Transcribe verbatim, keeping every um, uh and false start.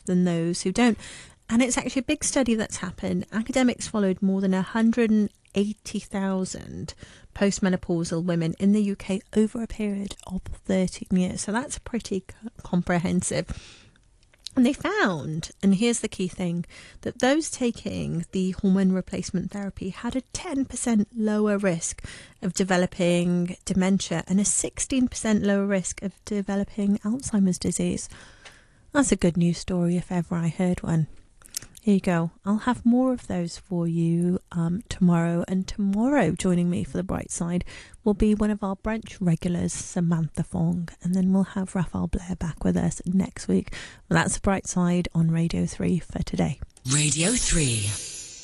than those who don't. And it's actually a big study that's happened. Academics followed more than one hundred eighty thousand postmenopausal women in the U K over a period of thirteen years. So that's pretty comprehensive. And they found, and here's the key thing, that those taking the hormone replacement therapy had a ten percent lower risk of developing dementia and a sixteen percent lower risk of developing Alzheimer's disease. That's a good news story if ever I heard one. Here you go. I'll have more of those for you um, tomorrow. And tomorrow, joining me for the bright side, will be one of our brunch regulars, Samantha Fong. And then we'll have Raphael Blair back with us next week. Well, that's the bright side on Radio three for today. Radio three.